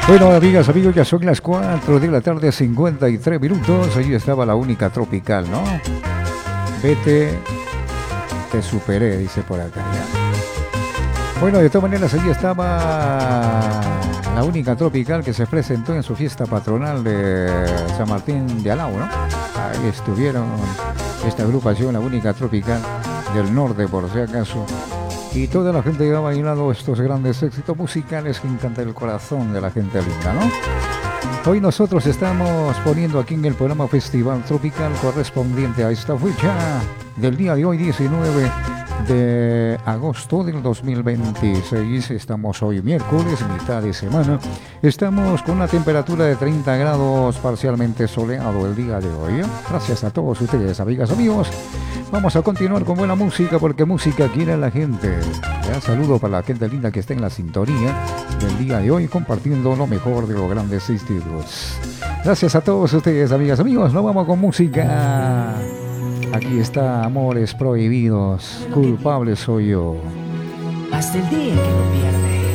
Bueno, amigas, amigos, ya son las 4 de la tarde, 53 minutos. Allí estaba la única tropical, ¿no? Vete, te superé, dice por acá. Ya. Bueno, de todas maneras, allí estaba la única tropical que se presentó en su fiesta patronal de San Martín de Alau, ¿no? Ahí estuvieron esta agrupación, la única tropical del norte, por si acaso. Y toda la gente que ha bailado estos grandes éxitos musicales que encantan el corazón de la gente linda, ¿no? Hoy nosotros estamos poniendo aquí en el programa Festival Tropical correspondiente a esta fecha del día de hoy, 19 de agosto del 2026. Estamos hoy miércoles, mitad de semana. Estamos con una temperatura de 30 grados, parcialmente soleado el día de hoy. Gracias a todos ustedes, amigas, amigos. Vamos a continuar con buena música porque música quiere la gente. Ya, saludo para la gente linda que está en la sintonía del día de hoy compartiendo lo mejor de los grandes estilos. Gracias a todos ustedes, amigas, amigos. Nos vamos con música. Aquí está Amores Prohibidos. Culpable soy yo. Hasta el día en que lo pierde.